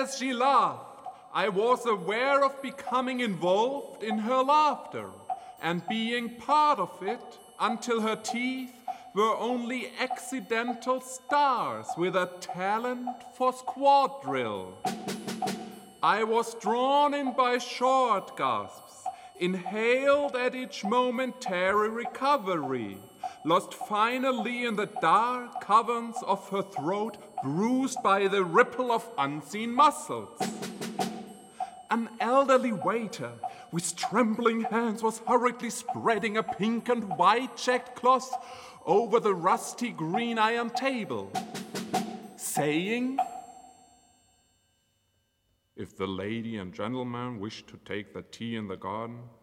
as she laughed, I was aware of becoming involved in her laughter and being part of it until her teeth were only accidental stars with a talent for squad drill. I was drawn in by short gasps, inhaled at each momentary recovery, lost finally in the dark caverns of her throat, bruised by the ripple of unseen muscles. An elderly waiter with trembling hands was hurriedly spreading a pink and white checked cloth over the rusty green iron table, saying, "If the lady and gentleman wish to take the tea in the garden,